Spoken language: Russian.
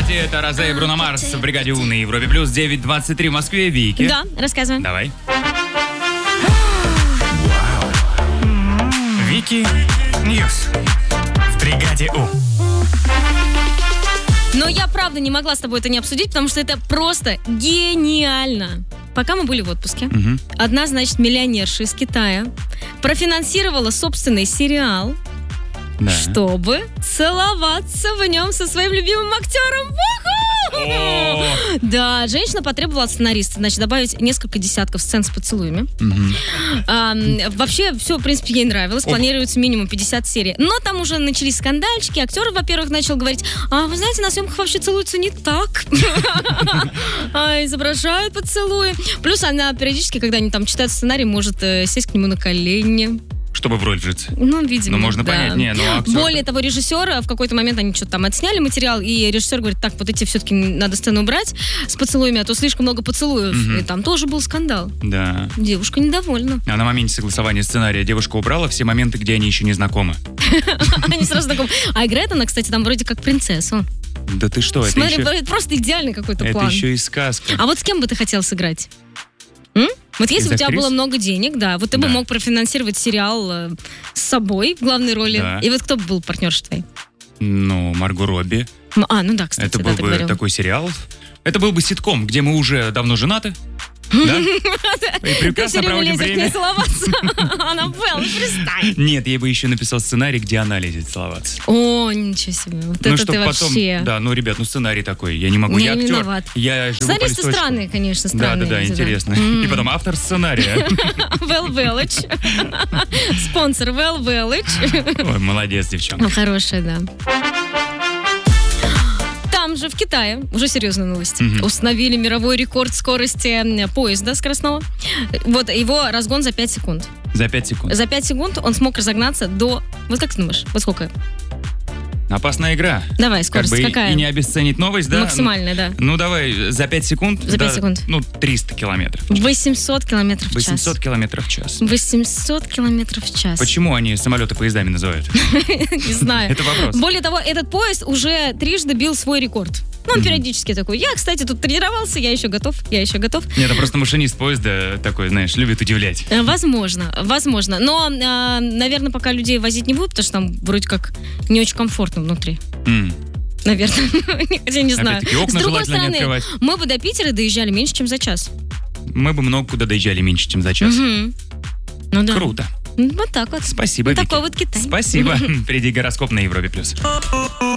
Кстати, это Розе и Бруно Марс в бригаде У на Европе Плюс. 9:23 в Москве. Вики. Да, рассказывай. Давай. Вики Ньюс в бригаде У. Но я правда не могла с тобой это не обсудить, потому что это просто гениально. Пока мы были в отпуске, одна, значит, миллионерша из Китая профинансировала собственный сериал, Да. чтобы целоваться в нем со своим любимым актером. О! Да, женщина потребовала от сценариста, значит, добавить несколько десятков сцен с поцелуями. Вообще, все, в принципе, ей нравилось. Планируется минимум 50 серий. Но там уже начались скандальчики. Актер, во-первых, начал говорить: вы знаете, на съемках вообще целуются не так. Изображают поцелуи. Плюс она периодически, когда они там читают сценарий, может сесть к нему на колени. Чтобы в роль вжиться. Ну, видимо, Ну, можно да. понять. Не, ну, актер... Более того, режиссер, в какой-то момент они что-то там отсняли материал, и режиссер говорит: так, вот эти все-таки надо сцену убрать с поцелуями, а то слишком много поцелуев. И там тоже был скандал. Да. Девушка недовольна. А на моменте согласования сценария девушка убрала все моменты, где они еще не знакомы. Они сразу знакомы. А играет она, кстати, там вроде как принцессу. Да ты что, Смотри, это еще... просто идеальный какой-то Это план. еще и сказка. А вот с кем бы ты хотел сыграть? Вот если Из бы у тебя актрис? было много денег, да, вот ты бы Да. мог профинансировать сериал с собой в главной роли. Да. И вот кто бы был партнершей твоей? Ну, Марго Робби. Ну да, кстати, Это да, был ты бы говорил. такой сериал. Это был бы ситком, где мы уже давно женаты. Да? И Ты прекрасно все время проводим лезешь к ней время. целоваться. Она Белла, перестань. Нет, я бы еще написал сценарий, где она лезет целоваться. О, ничего себе. Вот Ну, это чтоб ты потом... вообще. Да, ну, ребят, сценарий такой. Я не могу, Не я актер. виноват. Я живу по Сценаристы листочку. странные, конечно, странные. Да, люди, интересно. И потом автор сценария. Well Village. Спонсор Well Village. Ой, молодец, девчонка. Хорошая, да. Там же, в Китае, уже серьезные новости, установили мировой рекорд скорости поезда скоростного. Вот его разгон за 5 секунд. За 5 секунд. За 5 секунд он смог разогнаться до... Вот как ты думаешь? Вот сколько? Опасная игра. Давай, скорость Как бы какая? И не обесценить новость, да? Максимальная, да. Ну, давай, за 5 секунд. За 5 секунд. Ну, 300 километров. 800 километров в час. 800 километров в час. 800 километров в час. Почему они самолеты поездами называют? Не знаю. Это вопрос. Более того, этот поезд уже трижды бил свой рекорд. Ну, он периодически такой: я, кстати, тут тренировался, я еще готов. Нет, это просто машинист поезда такой, знаешь, любит удивлять. Возможно. Но, наверное, пока людей возить не будут, потому что там вроде как не очень комфортно внутри. Наверное. Хотя не знаю. Опять-таки, окна С другой желательно не стороны, открывать. мы бы до Питера доезжали меньше, чем за час. Мы бы много куда доезжали меньше, чем за час. Ну да. Круто. Вот так вот. Спасибо, Вот Вики. такой вот Китай. Спасибо. Впереди гороскоп на Европе+.